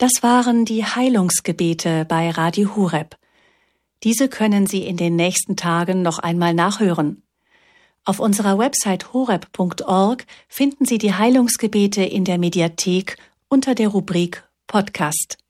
Das waren die Heilungsgebete bei Radio Horeb. Diese können Sie in den nächsten Tagen noch einmal nachhören. Auf unserer Website horeb.org finden Sie die Heilungsgebete in der Mediathek unter der Rubrik Podcast.